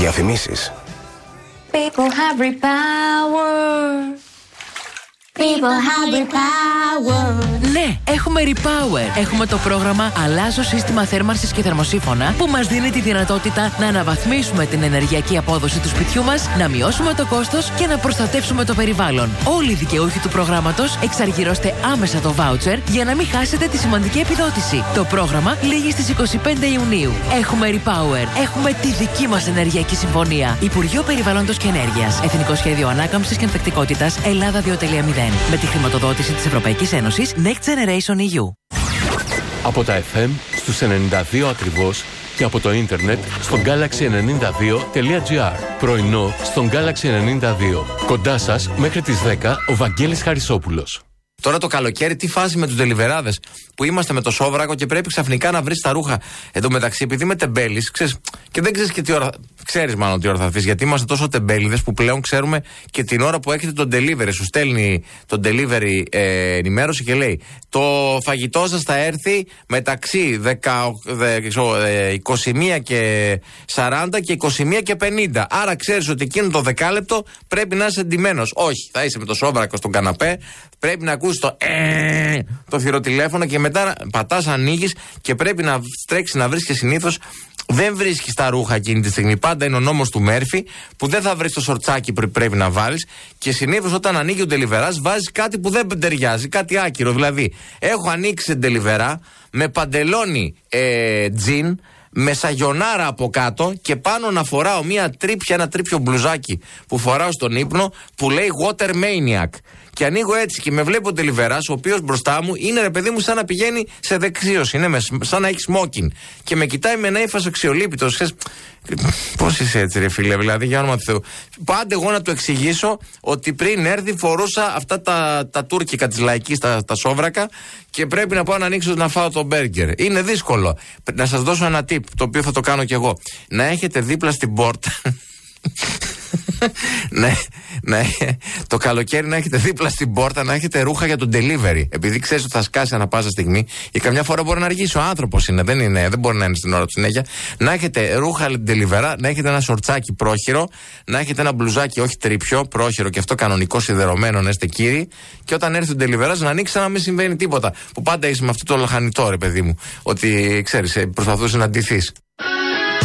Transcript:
Διαφημίσεις. People have repower. People have repower. Ναι, έχουμε Repower. Έχουμε το πρόγραμμα Αλλάζω σύστημα θέρμανσης και θερμοσύφωνα που μας δίνει τη δυνατότητα να αναβαθμίσουμε την ενεργειακή απόδοση του σπιτιού μας, να μειώσουμε το κόστος και να προστατεύσουμε το περιβάλλον. Όλοι οι δικαιούχοι του προγράμματος εξαργυρώστε άμεσα το voucher για να μην χάσετε τη σημαντική επιδότηση. Το πρόγραμμα λήγει στις 25 Ιουνίου. Έχουμε Repower. Έχουμε τη δική μας ενεργειακή συμφωνία. Υπουργείο Περιβάλλοντος και Ενέργειας. Εθνικό Σχέδιο Ανάκαμψης και Ανθεκτικότητας Ελλάδα 2.0. Με τη χρηματοδότηση της Ευρωπαϊκής Ένωσης Next Generation EU. Από τα FM στους 92 ακριβώς και από το ίντερνετ στο galaxy92.gr. Πρωινό στον Galaxy 92. Κοντά σας μέχρι τις 10 ο Βαγγέλης Χαρισόπουλος. Τώρα το καλοκαίρι, τι φάση με τους ντελιβεράδες που είμαστε με το Σόβρακο και πρέπει ξαφνικά να βρεις τα ρούχα. Εν τω μεταξύ, επειδή είμαι τεμπέλης, ξέρεις, και δεν ξέρεις και τι ώρα. Ξέρεις μάλλον τι ώρα θα αφήσεις, γιατί είμαστε τόσο τεμπέληδες που πλέον ξέρουμε και την ώρα που έχετε τον delivery. Σου στέλνει τον delivery ενημέρωση και λέει: το φαγητό σας θα έρθει μεταξύ 21 και 40 και 21 και 50. Άρα ξέρεις ότι εκείνο το δεκάλεπτο πρέπει να είσαι εντυμένος. Όχι, θα είσαι με το Σόβρακο στον καναπέ, πρέπει να ακούσεις το θηροτηλέφωνο και μετά πατάς, ανοίγεις και πρέπει να τρέξεις να βρεις και συνήθως. Δεν βρίσκεις τα ρούχα εκείνη τη στιγμή. Πάντα είναι ο νόμος του Μέρφυ που δεν θα βρεις το σορτσάκι που πρέπει να βάλεις. Και συνήθως όταν ανοίγει ο ντελιβεράς βάζεις κάτι που δεν ταιριάζει, κάτι άκυρο. Δηλαδή, έχω ανοίξει ντελιβερά με παντελόνι τζιν, με σαγιονάρα από κάτω και πάνω να φοράω ένα τρίπιο μπλουζάκι που φοράω στον ύπνο που λέει Water Maniac. Και ανοίγω έτσι και με βλέπει ο ντελιβεράς, ο οποίος μπροστά μου είναι, ρε παιδί μου, σαν να πηγαίνει σε δεξίωση. Είναι σαν να έχει smoking. Και με κοιτάει με ένα ύφος αξιολύπητος. Πώς είσαι έτσι, ρε φίλε, δηλαδή, για όνομα του Θεού. Πάντε εγώ να του εξηγήσω ότι πριν έρθει φορούσα αυτά τα τουρκικά της λαϊκής, τα σόβρακα, και πρέπει να πάω να ανοίξω να φάω το μπέργκερ. Είναι δύσκολο. Να σας δώσω ένα tip, το οποίο θα το κάνω κι εγώ. Να έχετε δίπλα στην πόρτα. Ναι, το καλοκαίρι να έχετε δίπλα στην πόρτα, να έχετε ρούχα για τον delivery. Επειδή ξέρεις ότι θα σκάσει ανά πάσα στιγμή ή καμιά φορά μπορεί να αργήσει, ο άνθρωπος είναι, δεν μπορεί να είναι στην ώρα του συνέχεια. Να έχετε ρούχα delivery, να έχετε ένα σορτσάκι πρόχειρο, να έχετε ένα μπλουζάκι όχι τρίπιο, πρόχειρο και αυτό κανονικό σιδερωμένο, να είστε κύριοι. Και όταν έρθει ο delivery να ανοίξει σαν να μην συμβαίνει τίποτα. Που πάντα είσαι με αυτό το λαχανιτό, ρε παιδί μου, ότι ξέρεις, προσπαθούσε να ντυθείς.